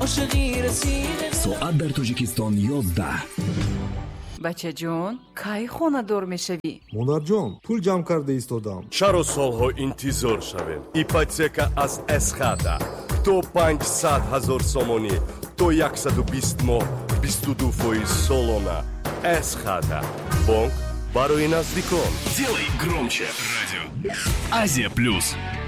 عاشقی رسیده. ساعت در تاجیکستان 11. بچه جون کی خونه دور میشوی؟ مادر جان پول جمع کرده ایستادم. چرا سالها انتظار شویم؟ ایپотека از اسخادا то 500,000 сомонӣ то 120 моҳ 22% солона. Эсхада бонк барои наздикон. Делай громче радио. Азия Плюс.